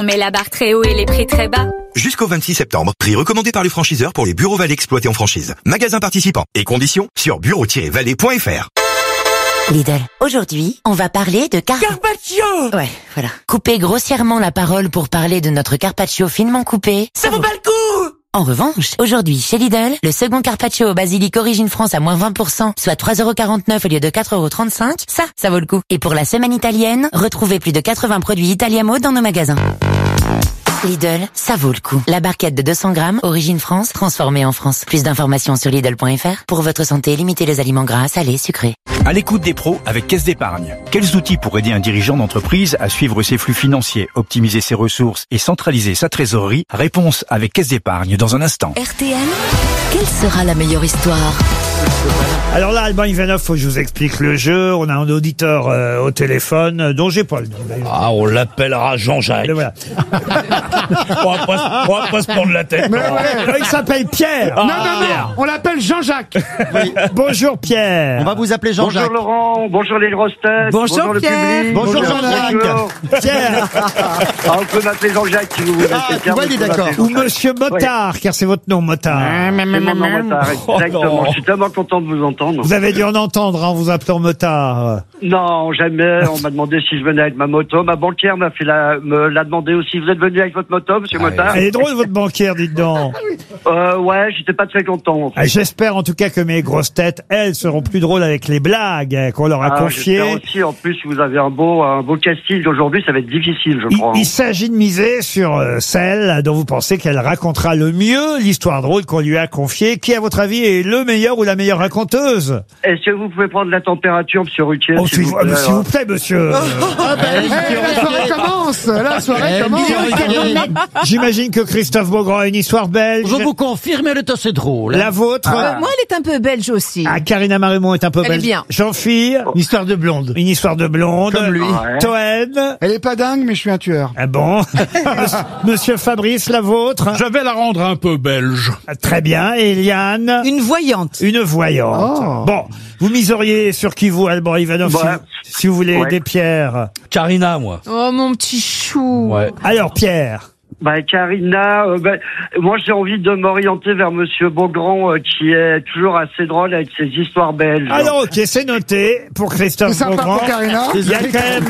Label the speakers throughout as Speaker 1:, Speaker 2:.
Speaker 1: On met la barre très haut et les prix très bas.
Speaker 2: Jusqu'au 26 septembre, prix recommandé par les franchiseurs pour les bureaux Vallée exploités en franchise. Magasins participants et conditions sur bureau-vallée.fr.
Speaker 3: Lidl. Aujourd'hui, on va parler de
Speaker 4: Carpaccio.
Speaker 3: Ouais, voilà. Couper grossièrement la parole pour parler de notre carpaccio finement coupé.
Speaker 4: Ça vaut pas le coup.
Speaker 3: En revanche, aujourd'hui, chez Lidl, le second carpaccio au basilic Origine France à moins 20%, soit 3,49€ au lieu de 4,35€, ça vaut le coup. Et pour la semaine italienne, retrouvez plus de 80 produits Italiamo dans nos magasins. Lidl, ça vaut le coup. La barquette de 200 grammes, Origine France, transformée en France. Plus d'informations sur Lidl.fr. Pour votre santé, limitez les aliments gras, salés, sucrés.
Speaker 5: À l'écoute des pros avec Caisse d'Épargne. Quels outils pour aider un dirigeant d'entreprise à suivre ses flux financiers, optimiser ses ressources et centraliser sa trésorerie? Réponse avec Caisse d'Épargne dans un instant.
Speaker 6: RTL, quelle sera la meilleure histoire?
Speaker 7: Alors là, Alban Ivanov, faut que je vous explique le jeu. On a un auditeur au téléphone dont j'ai pas le nom d'ailleurs.
Speaker 8: Ah, on l'appellera Jean-Jacques.
Speaker 7: Voilà.
Speaker 8: on va pas se prendre la tête.
Speaker 7: Il s'appelle Pierre.
Speaker 9: Non, on l'appelle Jean-Jacques.
Speaker 7: Oui. Bonjour Pierre.
Speaker 9: On va vous appeler Jean-Jacques.
Speaker 10: Bonjour Laurent, bonjour les grosses têtes.
Speaker 4: Bonjour Pierre.
Speaker 10: Le public.
Speaker 9: Bonjour Jean-Jacques.
Speaker 7: Pierre.
Speaker 10: On peut m'appeler Jean-Jacques si vous voulez.
Speaker 9: Tu vois, il est d'accord.
Speaker 7: Ou Monsieur Motard, car c'est votre nom, Motard.
Speaker 10: C'est mon nom, Motard, exactement. Je suis tellement content de vous entendre.
Speaker 7: Vous avez dû en entendre en vous appelant Motard.
Speaker 10: Non, jamais. On m'a demandé si je venais avec ma moto. Ma banquière me l'a demandé aussi. Vous êtes venu avec votre moto, monsieur Motard?
Speaker 7: Elle est drôle, votre banquière, dites donc.
Speaker 10: Ouais, j'étais pas très content. En fait.
Speaker 7: J'espère en tout cas que mes grosses têtes, elles, seront plus drôles avec les blagues qu'on leur a confiées.
Speaker 10: J'espère aussi. En plus, vous avez un beau casting aujourd'hui. Ça va être difficile, je crois.
Speaker 7: Il s'agit de miser sur celle dont vous pensez qu'elle racontera le mieux l'histoire drôle qu'on lui a confiée. Qui, à votre avis, est le meilleur ou la meilleure raconteuse?
Speaker 10: Est-ce que vous pouvez prendre la température, monsieur Ruquier?
Speaker 7: S'il vous plaît, monsieur.
Speaker 9: La soirée commence. La soirée commence.
Speaker 7: J'imagine que Christophe Beaugrand a une histoire belge.
Speaker 8: Je vous confirme, elle est assez drôle.
Speaker 7: La vôtre?
Speaker 4: Moi, elle est un peu belge aussi.
Speaker 7: Ah, Karina Marémont est un peu
Speaker 4: Elle est
Speaker 7: belge.
Speaker 4: bien.
Speaker 7: Jean-Phil?
Speaker 9: Une histoire de blonde.
Speaker 7: Une histoire de blonde.
Speaker 9: Comme lui.
Speaker 7: Toen?
Speaker 9: Elle est pas dingue, mais je suis un tueur.
Speaker 7: Ah bon? Monsieur Fabrice, la vôtre?
Speaker 8: Je vais la rendre un peu belge.
Speaker 7: Très bien. Et Eliane?
Speaker 4: Une voyante.
Speaker 7: Une voyante.
Speaker 9: Oh.
Speaker 7: Bon, vous miseriez sur qui vous, Alban Ivanov, si vous voulez aider Pierre?
Speaker 8: Karina, moi.
Speaker 4: Oh, mon petit chou.
Speaker 8: Ouais.
Speaker 7: Alors, Pierre?
Speaker 10: Karina, moi j'ai envie de m'orienter vers monsieur Beaugrand qui est toujours assez drôle avec ses histoires belges.
Speaker 7: Alors, ok, c'est noté pour Christophe
Speaker 9: C'est sympa
Speaker 7: Beaugrand.
Speaker 9: pour Karina.
Speaker 7: Il y a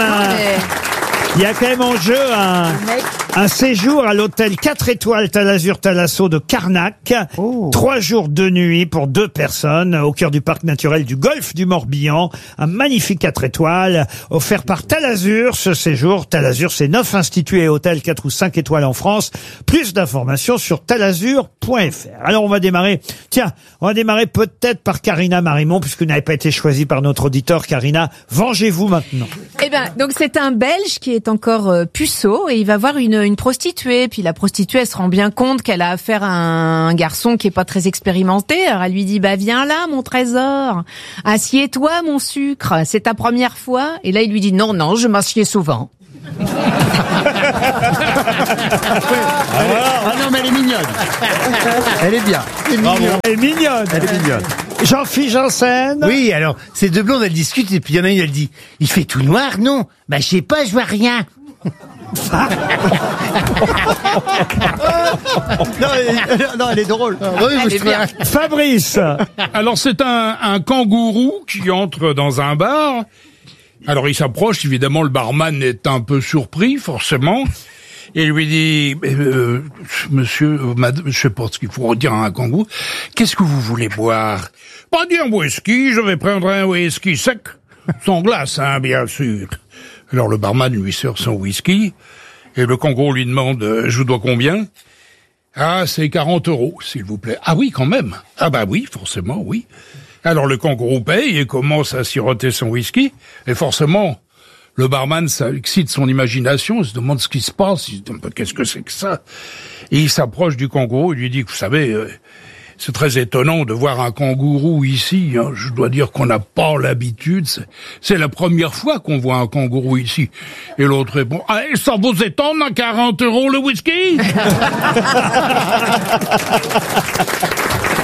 Speaker 7: quand même en jeu un séjour à l'hôtel 4 étoiles Talazur Talasso de Carnac. 3 jours de nuit pour 2 personnes au cœur du parc naturel du Golfe du Morbihan. Un magnifique 4 étoiles offert par Talazur. Ce séjour, Talazur, c'est 9 instituts et hôtels 4 ou 5 étoiles en France. Plus d'informations sur talazur.fr. Alors on va démarrer peut-être par Karina Marémont, puisque vous n'avez pas été choisie par notre auditeur. Karina, vengez-vous maintenant.
Speaker 4: Eh ben, donc c'est un Belge qui est encore puceau et il va voir une prostituée. Puis la prostituée, elle se rend bien compte qu'elle a affaire à un garçon qui est pas très expérimenté. Alors elle lui dit, viens là, mon trésor. Assieds-toi, mon sucre. C'est ta première fois? Et là, il lui dit, non, je m'assieds souvent.
Speaker 9: Ah non, mais elle est mignonne. Elle est bien.
Speaker 7: Elle est mignonne.
Speaker 9: Elle est mignonne.
Speaker 7: Jean-Philippe Janssen.
Speaker 11: Oui, alors, ces deux blondes, elles discutent, et puis il y en a une, elle dit, il fait tout noir, non? Je sais pas, je vois rien.
Speaker 9: Non, elle est drôle.
Speaker 4: Elle est bien.
Speaker 7: Fabrice.
Speaker 8: Alors, c'est un kangourou qui entre dans un bar. Alors, il s'approche, évidemment, le barman est un peu surpris, forcément. Et il lui dit, monsieur, madame, je sais pas ce qu'il faut dire à un kangourou, qu'est-ce que vous voulez boire? Pas dire un whisky, je vais prendre un whisky sec, sans glace, bien sûr. Alors le barman lui sert son whisky, et le kangourou lui demande, je vous dois combien? Ah, c'est 40 €, s'il vous plaît. Ah oui, quand même. Ah bah oui, forcément, oui. Alors le kangourou paye et commence à siroter son whisky, et forcément, le barman, ça excite son imagination, il se demande ce qui se passe, il se dit, qu'est-ce que c'est que ça? Et il s'approche du kangourou, il lui dit, vous savez, c'est très étonnant de voir un kangourou ici, hein. Je dois dire qu'on n'a pas l'habitude, c'est la première fois qu'on voit un kangourou ici. Et l'autre répond, ça vous étonne, à 40 € le whisky?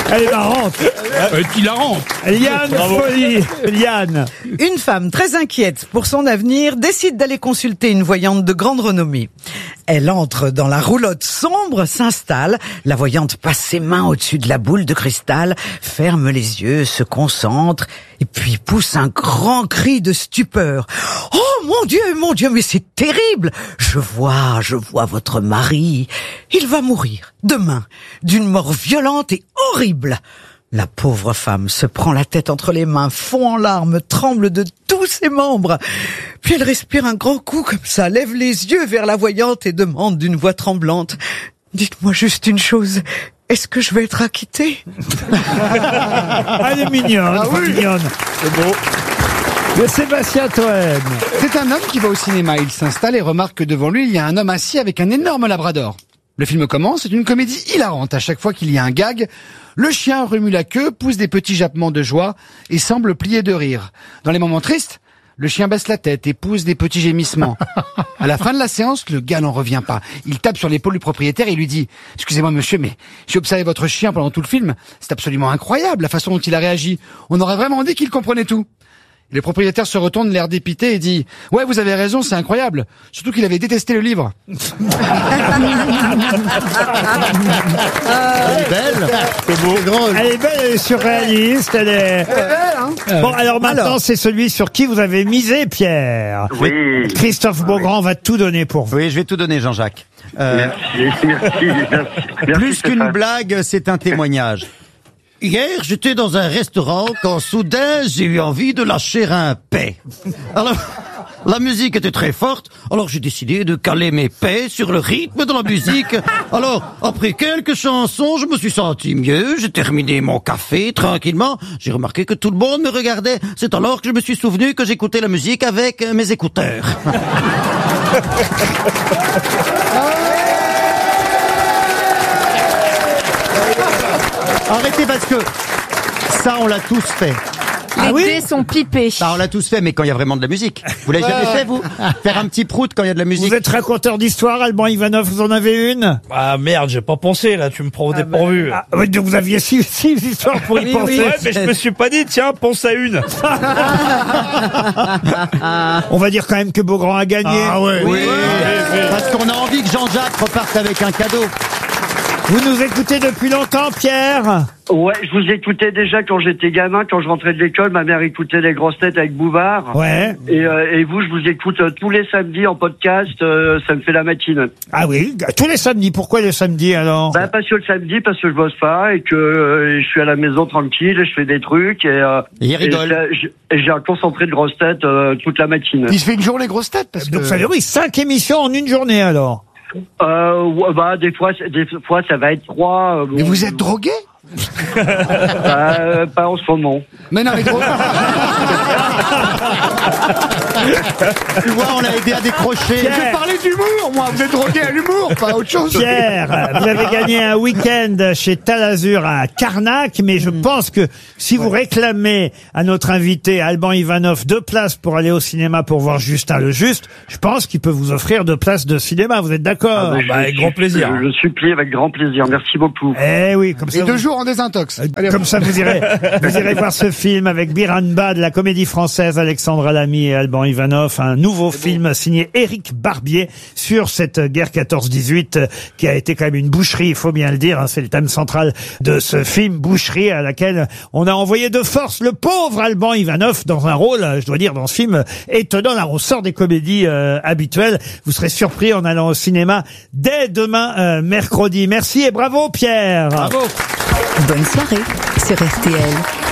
Speaker 7: Elle est marrante.
Speaker 8: Hilarante.
Speaker 7: Liane Folie. Liane.
Speaker 12: Une femme très inquiète pour son avenir décide d'aller consulter une voyante de grande renommée. Elle entre dans la roulotte sombre, s'installe. La voyante passe ses mains au-dessus de la boule de cristal, ferme les yeux, se concentre et puis pousse un grand cri de stupeur. Oh mon Dieu, mais c'est terrible! Je vois votre mari. Il va mourir demain d'une mort violente et horrible. La pauvre femme se prend la tête entre les mains, fond en larmes, tremble de tous ses membres. Puis elle respire un grand coup comme ça, lève les yeux vers la voyante et demande d'une voix tremblante: dites-moi juste une chose, est-ce que je vais être acquittée?
Speaker 7: Elle est mignonne, mignonne.
Speaker 9: C'est beau.
Speaker 7: Le Sébastien Toen.
Speaker 9: C'est un homme qui va au cinéma. Il s'installe et remarque que devant lui, il y a un homme assis avec un énorme labrador. Le film commence, c'est une comédie hilarante. À chaque fois qu'il y a un gag, le chien remue la queue, pousse des petits jappements de joie et semble plier de rire. Dans les moments tristes, le chien baisse la tête et pousse des petits gémissements. À la fin de la séance, le gars n'en revient pas. Il tape sur l'épaule du propriétaire et lui dit: excusez-moi monsieur, mais j'ai observé votre chien pendant tout le film. C'est absolument incroyable la façon dont il a réagi. On aurait vraiment dit qu'il comprenait tout. Le propriétaire se retourne, l'air dépité, et dit: ouais, vous avez raison, c'est incroyable. Surtout qu'il avait détesté le livre.
Speaker 11: Elle est belle.
Speaker 7: C'est beau. Elle est belle, elle est surréaliste, elle est
Speaker 11: belle, hein.
Speaker 7: Bon, alors maintenant, c'est celui sur qui vous avez misé, Pierre.
Speaker 10: Oui.
Speaker 7: Christophe Beaugrand va tout donner pour vous.
Speaker 13: Oui, je vais tout donner, Jean-Jacques.
Speaker 10: Merci.
Speaker 13: Plus qu'une blague, c'est un témoignage. Hier, j'étais dans un restaurant quand soudain, j'ai eu envie de lâcher un paix. Alors, la musique était très forte, alors j'ai décidé de caler mes paix sur le rythme de la musique. Alors, après quelques chansons, je me suis senti mieux, j'ai terminé mon café tranquillement, j'ai remarqué que tout le monde me regardait. C'est alors que je me suis souvenu que j'écoutais la musique avec mes écouteurs. Arrêtez parce que ça, on l'a tous fait.
Speaker 4: Les dés sont pipés.
Speaker 13: Bah, on l'a tous fait, mais quand il y a vraiment de la musique. Vous l'avez jamais fait, vous? Faire un petit prout quand il y a de la musique.
Speaker 7: Vous êtes raconteur d'histoire, Alban Ivanov, vous en avez une?
Speaker 14: Ah merde, j'ai pas pensé là, tu me prends au dépourvu.
Speaker 7: Oui, vous aviez six histoires pour y penser.
Speaker 14: Ouais, mais je me suis pas dit, tiens, pense à une.
Speaker 7: On va dire quand même que Beaugrand a gagné.
Speaker 13: Ah ouais. Oui. Parce qu'on a envie que Jean-Jacques reparte avec un cadeau.
Speaker 7: Vous nous écoutez depuis longtemps, Pierre?
Speaker 10: Ouais, je vous écoutais déjà quand j'étais gamin, quand je rentrais de l'école, ma mère écoutait les grosses têtes avec Bouvard.
Speaker 7: Ouais.
Speaker 10: Et vous, je vous écoute tous les samedis en podcast, ça me fait la matinée.
Speaker 7: Ah oui, tous les samedis. Pourquoi le samedi alors?
Speaker 10: Bah parce que le samedi, parce que je bosse pas et que je suis à la maison tranquille, et je fais des trucs et
Speaker 13: il rigole.
Speaker 10: Et j'ai un concentré de grosses têtes toute la matinée.
Speaker 9: Il se fait une journée grosses têtes parce que...
Speaker 7: Donc ça veut dire 5 émissions en une journée alors.
Speaker 10: Bah des fois ça va être 3.
Speaker 9: Mais vous êtes drogué?
Speaker 10: Pas en ce moment.
Speaker 9: Mais non, mais gros.
Speaker 13: Tu vois, on l'a aidé à décrocher.
Speaker 9: Je parlais d'humour, moi. Vous êtes drogué à l'humour, pas à autre chose.
Speaker 7: Pierre, vous avez gagné un week-end chez Talazur à Carnac, mais je pense que si vous réclamez à notre invité Alban Ivanov 2 places pour aller au cinéma pour voir Justin le Juste, je pense qu'il peut vous offrir 2 places de cinéma. Vous êtes d'accord?
Speaker 14: Avec grand plaisir.
Speaker 10: Je supplie avec grand plaisir. Merci beaucoup.
Speaker 7: Eh oui, comme ça.
Speaker 9: Et 2 jours en désintox. Allez,
Speaker 7: comme ça, vous irez voir ce film avec Biranba de la Comédie Française, Alexandra Lamy et Alban Ivanov, un nouveau film signé Éric Barbier sur cette guerre 14-18 qui a été quand même une boucherie, il faut bien le dire. C'est le thème central de ce film, boucherie, à laquelle on a envoyé de force le pauvre Alban Ivanov dans un rôle, je dois dire, dans ce film étonnant. Là, on sort des comédies habituelles. Vous serez surpris en allant au cinéma dès demain, mercredi. Merci et bravo, Pierre.
Speaker 14: Bravo.
Speaker 6: Bonne soirée sur RTL.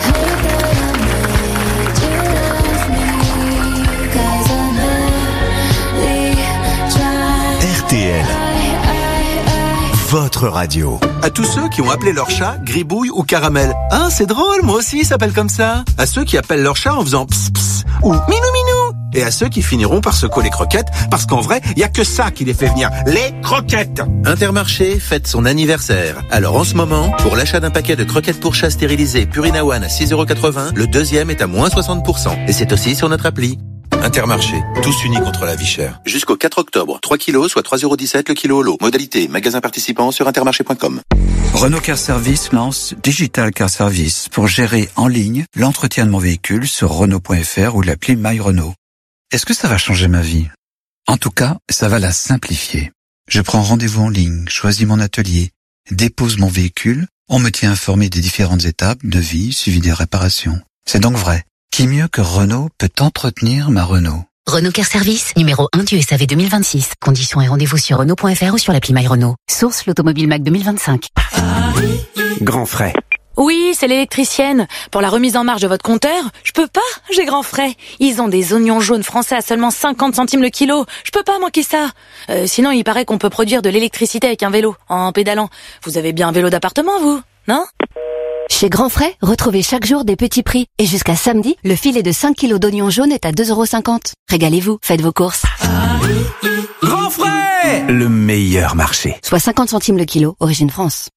Speaker 2: RTL, votre radio.
Speaker 15: À tous ceux qui ont appelé leur chat Gribouille ou Caramel. Ah, c'est drôle, moi aussi, il s'appelle comme ça. À ceux qui appellent leur chat en faisant pss pss ou minou minou. Et à ceux qui finiront par secouer les croquettes, parce qu'en vrai, il y a que ça qui les fait venir, les croquettes. Intermarché fête son anniversaire. Alors en ce moment, pour l'achat d'un paquet de croquettes pour chat stérilisées Purina One à 6,80 €, le deuxième est à moins 60%. Et c'est aussi sur notre appli. Intermarché, tous unis contre la vie chère. Jusqu'au 4 octobre, 3 kilos, soit 3,17 € le kilo au lot. Modalité, magasin participant sur intermarché.com.
Speaker 16: Renault Car Service lance Digital Car Service pour gérer en ligne l'entretien de mon véhicule sur Renault.fr ou l'appli My Renault. Est-ce que ça va changer ma vie? En tout cas, ça va la simplifier. Je prends rendez-vous en ligne, choisis mon atelier, dépose mon véhicule, on me tient informé des différentes étapes, devis, suivi des réparations. C'est donc vrai. Qui mieux que Renault peut entretenir ma Renault?
Speaker 3: Renault Car Service, numéro 1 du SAV 2026. Conditions et rendez-vous sur Renault.fr ou sur l'appli My Renault. Source l'Automobile Mac 2025.
Speaker 17: Grand frais.
Speaker 18: Oui, c'est l'électricienne. Pour la remise en marche de votre compteur, je peux pas, j'ai grand frais. Ils ont des oignons jaunes français à seulement 50 centimes le kilo. Je peux pas manquer ça. Sinon, il paraît qu'on peut produire de l'électricité avec un vélo, en pédalant. Vous avez bien un vélo d'appartement, vous, non?
Speaker 19: Chez Grand Frais, retrouvez chaque jour des petits prix. Et jusqu'à samedi, le filet de 5 kilos d'oignons jaunes est à 2,50 €. Régalez-vous, faites vos courses.
Speaker 17: Grand Frais, le meilleur marché.
Speaker 19: Soit 50 centimes le kilo, origine France.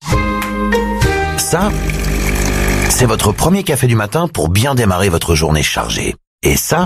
Speaker 20: Ça, c'est votre premier café du matin pour bien démarrer votre journée chargée. Et ça,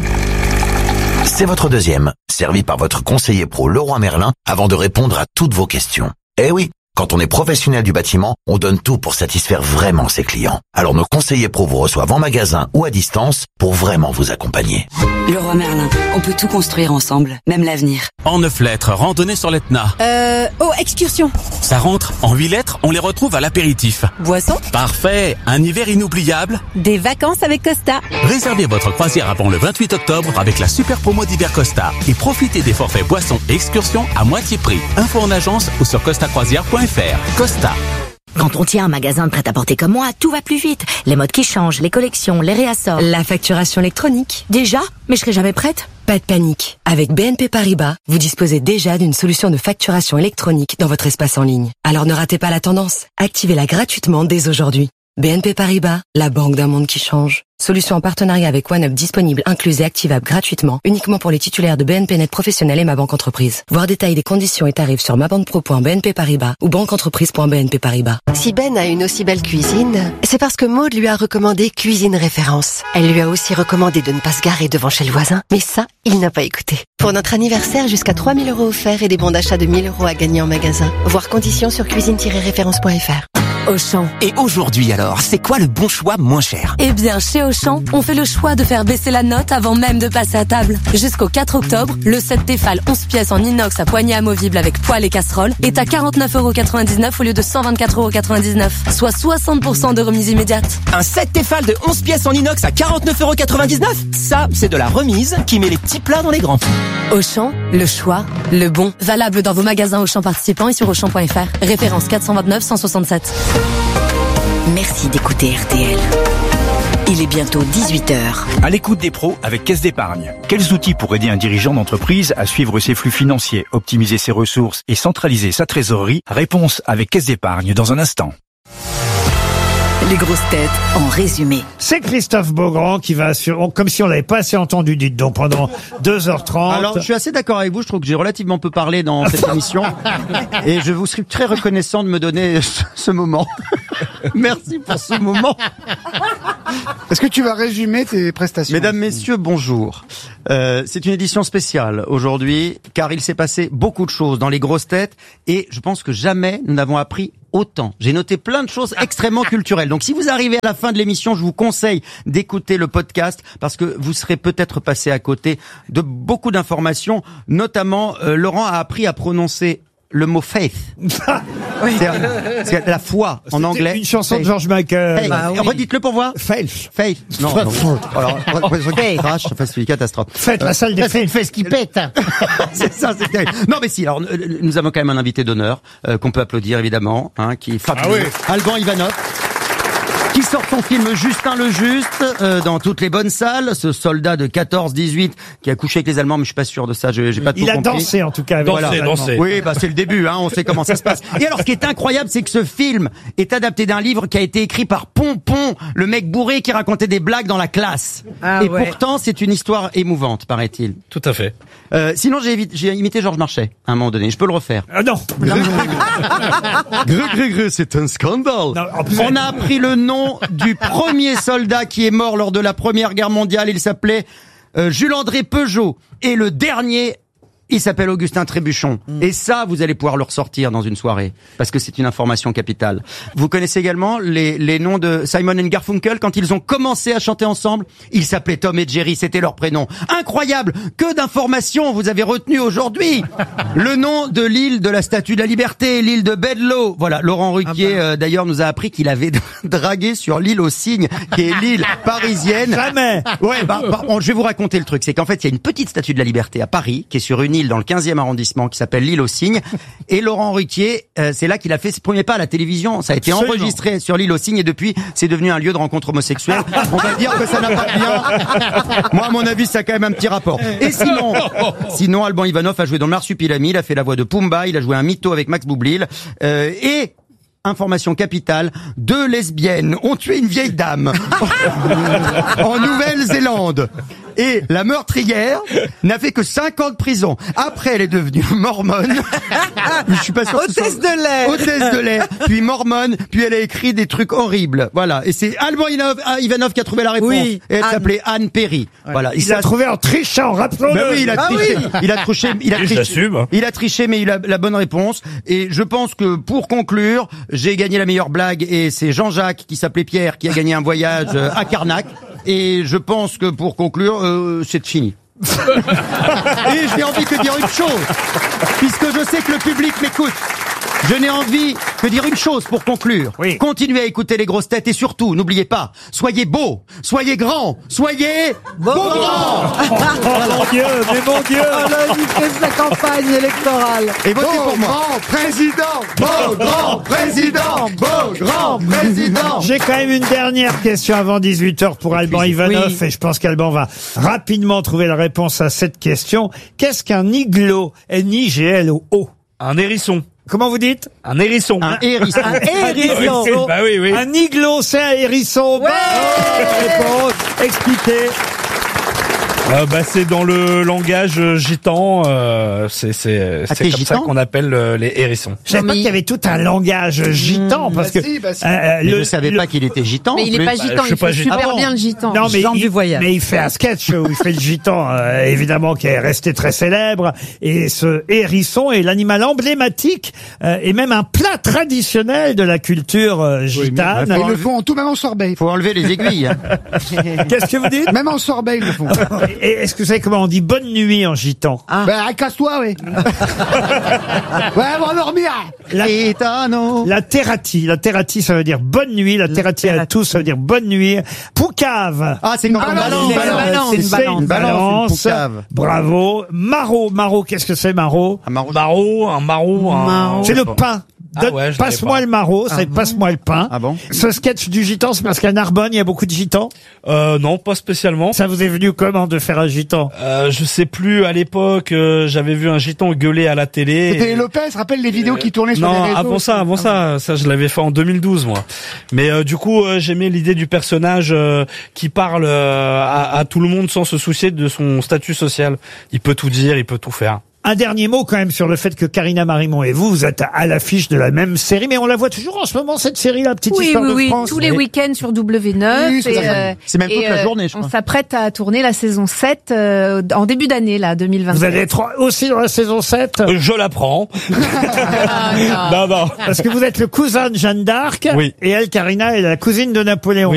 Speaker 20: c'est votre deuxième, servi par votre conseiller pro Leroy Merlin avant de répondre à toutes vos questions. Eh oui, quand on est professionnel du bâtiment, on donne tout pour satisfaire vraiment ses clients. Alors nos conseillers pro vous reçoivent en magasin ou à distance pour vraiment vous accompagner.
Speaker 21: Leroy Merlin, on peut tout construire ensemble, même l'avenir.
Speaker 22: En 9 lettres, randonnée sur l'Etna.
Speaker 21: Excursion.
Speaker 22: Ça rentre. En 8 lettres, on les retrouve à l'apéritif.
Speaker 21: Boisson.
Speaker 22: Parfait. Un hiver inoubliable.
Speaker 21: Des vacances avec Costa.
Speaker 22: Réservez votre croisière avant le 28 octobre avec la super promo d'hiver Costa et profitez des forfaits boissons et excursions à moitié prix. Info en agence ou sur costacroisière.fr. Costa.
Speaker 3: Quand on tient un magasin de prêt-à-porter comme moi, tout va plus vite. Les modes qui changent, les collections, les réassorts.
Speaker 19: La facturation électronique.
Speaker 3: Déjà? Mais je serai jamais prête.
Speaker 19: Pas de panique. Avec BNP Paribas, vous disposez déjà d'une solution de facturation électronique dans votre espace en ligne. Alors ne ratez pas la tendance. Activez-la gratuitement dès aujourd'hui. BNP Paribas, la banque d'un monde qui change. Solution en partenariat avec OneUp disponible, incluse et activable gratuitement, uniquement pour les titulaires de BNP Net Professionnel et Ma Banque Entreprise. Voir détails des conditions et tarifs sur mabanquepro.bnp Paribas ou banqueentreprise.bnp Paribas.
Speaker 23: Si Ben a une aussi belle cuisine, c'est parce que Maud lui a recommandé Cuisine Référence. Elle lui a aussi recommandé de ne pas se garer devant chez le voisin, mais ça, il n'a pas écouté. Pour notre anniversaire, jusqu'à 3 000 € offerts et des bons d'achat de 1 000 € à gagner en magasin. Voir conditions sur cuisine-référence.fr.
Speaker 17: Auchan. Et aujourd'hui alors, c'est quoi le bon choix moins cher?
Speaker 18: Eh bien, chez Auchan, on fait le choix de faire baisser la note avant même de passer à table. Jusqu'au 4 octobre, le set Tefal 11 pièces en inox à poignée amovible avec poêle et casserole est à 49,99 € au lieu de 124,99 €, soit 60% de remise immédiate.
Speaker 17: Un set Tefal de 11 pièces en inox à 49,99 €? Ça, c'est de la remise qui met les petits plats dans les grands.
Speaker 18: Auchan, le choix, le bon. Valable dans vos magasins Auchan participants et sur Auchan.fr. Référence 429 167.
Speaker 3: Merci d'écouter RTL. Il est bientôt 18h.
Speaker 5: À l'écoute des pros avec Caisse d'Épargne. Quels outils pour aider un dirigeant d'entreprise à suivre ses flux financiers, optimiser ses ressources et centraliser sa trésorerie? Réponse avec Caisse d'Épargne dans un instant.
Speaker 6: Les grosses têtes en résumé.
Speaker 7: C'est Christophe Beaugrand qui va comme si on l'avait pas assez entendu, dites donc, pendant 2h30.
Speaker 13: Alors, je suis assez d'accord avec vous, je trouve que j'ai relativement peu parlé dans cette émission. Et je vous serai très reconnaissant de me donner ce moment. Merci pour ce moment.
Speaker 9: Est-ce que tu vas résumer tes prestations?
Speaker 13: Mesdames, messieurs, bonjour. C'est une édition spéciale aujourd'hui, car il s'est passé beaucoup de choses dans les grosses têtes, et je pense que jamais nous n'avons appris autant. J'ai noté plein de choses extrêmement culturelles. Donc si vous arrivez à la fin de l'émission, je vous conseille d'écouter le podcast, parce que vous serez peut-être passé à côté de beaucoup d'informations. Notamment, Laurent a appris à prononcer le mot faith. C'est la foi en anglais.
Speaker 7: Une chanson de George Michael.
Speaker 13: Hey, bah oui. Redites-le pour voir.
Speaker 7: Faith.
Speaker 13: Faith. Non. Alors, crash, c'est une catastrophe.
Speaker 7: Faites la salle des fêtes.
Speaker 11: Une fesse qui pète.
Speaker 13: C'est ça, c'est terrible. Non, mais si. Alors, nous avons quand même un invité d'honneur qu'on peut applaudir évidemment, qui est fabuleux. Alban Ivanov, qui sort son film Justin le Juste dans toutes les bonnes salles. Ce soldat de 14-18 qui a couché avec les Allemands, mais je suis pas sûr de ça. J'ai pas tout compris.
Speaker 7: Il a dansé en tout cas.
Speaker 14: Dansé.
Speaker 13: Oui, bah c'est le début. On sait comment ça se passe. Et alors, ce qui est incroyable, c'est que ce film est adapté d'un livre qui a été écrit par Pompon, le mec bourré qui racontait des blagues dans la classe. Et pourtant, c'est une histoire émouvante, paraît-il.
Speaker 14: Tout à fait.
Speaker 13: Sinon, j'ai imité Georges Marchais à un moment donné. Je peux le refaire.
Speaker 7: Non.
Speaker 13: Gré, c'est un scandale. Non, on a appris le nom du premier soldat qui est mort lors de la Première Guerre mondiale. Il s'appelait Jules-André Peugeot. Et le dernier Il s'appelle Augustin Trébuchon. Et ça, vous allez pouvoir le ressortir dans une soirée, parce que c'est une information capitale. Vous connaissez également les noms de Simon & Garfunkel quand ils ont commencé à chanter ensemble? Ils s'appelaient Tom et Jerry, c'était leur prénom. Incroyable! Que d'informations vous avez retenues aujourd'hui! Le nom de l'île de la Statue de la Liberté, l'île de Bedloe. Voilà, Laurent Ruquier, d'ailleurs, nous a appris qu'il avait dragué sur l'île aux Cygnes, qui est l'île parisienne.
Speaker 7: Jamais!
Speaker 13: Ouais, je vais vous raconter le truc. C'est qu'en fait, il y a une petite Statue de la Liberté à Paris, qui est sur une île dans le 15e arrondissement, qui s'appelle l'île aux Cygnes. Et Laurent Ruquier, c'est là qu'il a fait ses premiers pas à la télévision. Ça a été enregistré sur l'île aux Cygnes et depuis, c'est devenu un lieu de rencontre homosexuelle. On va dire que ça n'a pas de lien. Moi, à mon avis, ça a quand même un petit rapport. Et sinon, Alban Ivanov a joué dans Marsupilami, il a fait la voix de Pumba, il a joué un mytho avec Max Boublil, et information capitale, 2 lesbiennes ont tué une vieille dame en Nouvelle-Zélande. Et la meurtrière n'a fait que 5 ans de prison. Après, elle est devenue mormone. Je suis pas sûr.
Speaker 1: Hôtesse de l'air.
Speaker 13: Hôtesse de l'air. Puis mormone. Puis elle a écrit des trucs horribles. Voilà. Et c'est Alban Ivanov qui a trouvé la réponse.
Speaker 1: Oui.
Speaker 13: Et elle s'appelait Anne Perry. Ouais. Voilà.
Speaker 7: Il l'a trouvé en trichant, rappelons-le.
Speaker 13: Ben oui, il a triché.
Speaker 1: Oui.
Speaker 13: Il a triché. Il a triché, mais il a la bonne réponse. Et je pense que pour conclure, j'ai gagné la meilleure blague et c'est Jean-Jacques qui s'appelait Pierre qui a gagné un voyage à Carnac. Et je pense que pour conclure, c'est fini. Et je n'ai envie que dire une chose, puisque je sais que le public m'écoute. Je n'ai envie que dire une chose pour conclure.
Speaker 7: Oui.
Speaker 13: Continuez à écouter les grosses têtes et surtout, n'oubliez pas, soyez beaux, soyez grands, soyez beaux grands.
Speaker 7: Mon Dieu, mais mon Dieu.
Speaker 1: Alors, il fait sa campagne électorale.
Speaker 13: Et votez pour moi.
Speaker 9: Grand président, beau grand président, beau grand président.
Speaker 7: J'ai quand même une dernière question avant 18h pour Alban Ivanov et je pense qu'Alban va rapidement trouver la réponse à cette question. Qu'est-ce qu'un iglo? N-I-G-L-O-O.
Speaker 14: Un hérisson.
Speaker 7: Comment vous dites?
Speaker 14: Un hérisson.
Speaker 13: Un hérisson.
Speaker 1: Un hérisson.
Speaker 14: Bah oui, oui.
Speaker 7: Un iglo, c'est un hérisson.
Speaker 1: Ouais.
Speaker 7: Bonne réponse. Expliquez.
Speaker 14: C'est dans le langage gitan, c'est comme ça qu'on appelle les hérissons.
Speaker 7: Je savais pas qu'il y avait tout un langage gitan parce que
Speaker 13: je ne savais pas qu'il était gitan.
Speaker 4: Mais il est pas gitan, il fait super bien le gitan.
Speaker 7: Non, mais
Speaker 1: du voyage.
Speaker 7: Mais il fait un sketch où il fait le gitan, évidemment, qui est resté très célèbre. Et ce hérisson est l'animal emblématique et même un plat traditionnel de la culture gitane.
Speaker 9: Ils le font tout, même en sorbet.
Speaker 13: Il faut enlever les aiguilles.
Speaker 7: Qu'est-ce que vous dites?
Speaker 9: Même en sorbet, ils le font.
Speaker 7: Et est-ce que vous savez comment on dit bonne nuit en gitan?
Speaker 9: Casse-toi, oui. Ouais, on va dormir.
Speaker 7: La terrati, ça veut dire bonne nuit. La terrati à tous, ça veut dire bonne nuit. Poucave.
Speaker 13: Ah, c'est une balance.
Speaker 7: C'est une balance. Bravo. Maraud, qu'est-ce que c'est maraud?
Speaker 14: Un maraud.
Speaker 7: C'est le pain. Passe-moi le maraud, c'est passe-moi le pain.
Speaker 13: Ah bon?
Speaker 7: Ce sketch du gitan, c'est parce qu'à Narbonne, il y a beaucoup de gitans?
Speaker 14: Non, pas spécialement.
Speaker 7: Ça vous est venu comment de faire un gitan?
Speaker 14: Je sais plus, à l'époque, j'avais vu un gitan gueuler à la télé.
Speaker 9: C'était Lopez, rappelle les vidéos qui tournaient sur les réseaux.
Speaker 14: Non, avant ça, je l'avais fait en 2012, moi. Mais du coup, j'aimais l'idée du personnage qui parle à tout le monde sans se soucier de son statut social. Il peut tout dire, il peut tout faire.
Speaker 7: Un dernier mot quand même sur le fait que Karina Marimon et vous êtes à l'affiche de la même série, mais on la voit toujours en ce moment, cette série, la petite histoire de France.
Speaker 4: Tous les week-ends sur W9.
Speaker 13: Oui, c'est même toute la journée, je crois.
Speaker 4: On s'apprête à tourner la saison 7 en début d'année, là, 2023.
Speaker 7: Vous allez être aussi dans la saison 7?
Speaker 14: Je la prends.
Speaker 7: Non. Parce que vous êtes le cousin de Jeanne d'Arc.
Speaker 14: Oui.
Speaker 7: Et elle, Karina, est la cousine de Napoléon.